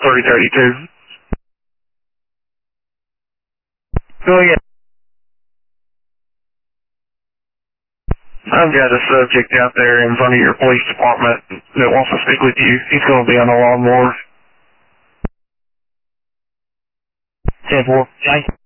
3032. Going in. I've got a subject out there in front of your police department that wants to speak with you. He's going to be on the lawnmower. 10-4.